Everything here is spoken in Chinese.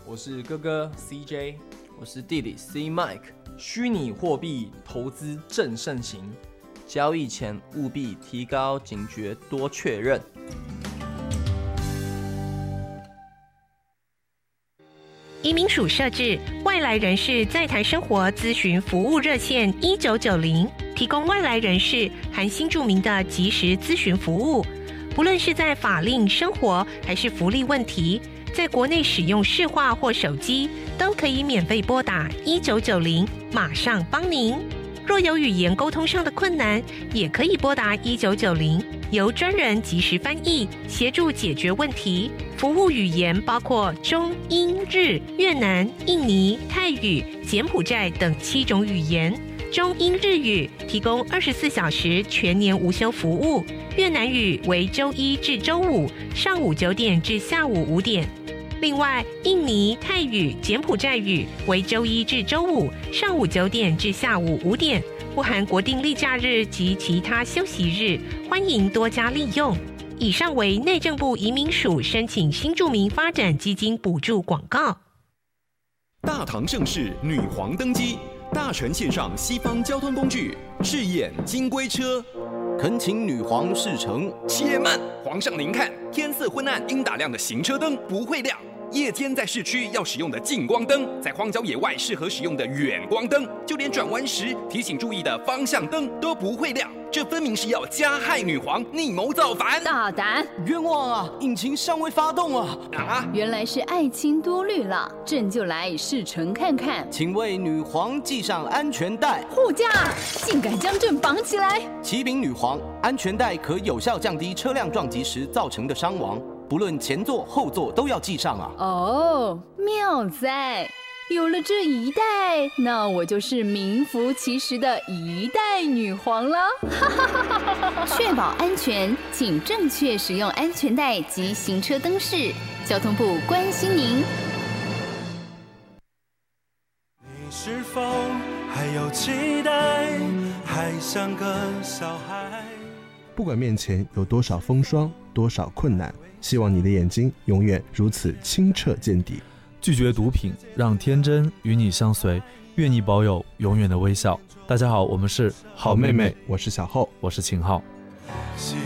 我是哥哥 CJ， 我是弟弟 C Mike。 虚拟货币投资正盛行， 交易前务必提高警觉，多确认。 移民署设置外来人士在台生活咨询服务热线1990，提供外来人士含新住民的即时咨询服务。不论是在法令、生活还是福利问题，在国内使用市话或手机，都可以免费拨打1990，马上帮您。若有语言沟通上的困难，也可以拨打1990，由专人即时翻译，协助解决问题。服务语言包括中、英、日、越南、印尼、泰语、柬埔寨等7种语言。中英日语提供24小时全年无休服务，越南语为周1至周5上午9点至下午5点。另外，印尼、泰语、柬埔寨语为周1至周5上午9点至下午5点，不含国定例假日及其他休息日，欢迎多加利用。以上为内政部移民署申请新住民发展基金补助广告。 大唐盛世女皇登基，大臣献上西方交通工具，试验金龟车。 恳请女皇示乘。 且慢，皇上您看，天色昏暗，应打亮的行车灯不会亮。夜间在市区要使用的近光灯，在荒郊野外适合使用的远光灯，就连转弯时提醒注意的方向灯都不会亮。这分明是要加害女皇，逆谋造反！ 大胆！ 冤枉啊！引擎尚未发动啊！ 原来是爱卿多虑了，朕就来试乘看看。 请为女皇系上安全带。 护驾，竟敢将朕绑起来！ 启禀女皇，安全带可有效降低车辆撞击时造成的伤亡，不论前座后座都要系上啊！ 哦，妙哉！有了这一代，那我就是名副其实的一代女皇了。确保安全，请正确使用安全带及行车灯饰。交通部关心您。 你是否还有期待，还像个小孩？ 不管面前有多少风霜，多少困难，希望你的眼睛永远如此清澈见底。 拒绝毒品，让天真与你相随，愿你保有永远的微笑。大家好，我们是好妹妹，我是小厚， 我是秦昊。